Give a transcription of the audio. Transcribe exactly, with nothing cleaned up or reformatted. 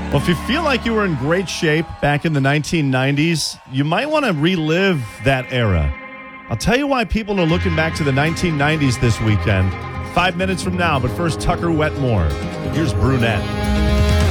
Well, if you feel like you were in great shape back in the nineteen nineties, you might want to relive that era. I'll tell you why people are looking back to the nineteen nineties this weekend. Five minutes from now, but first, Tucker Wetmore. Here's Brunette.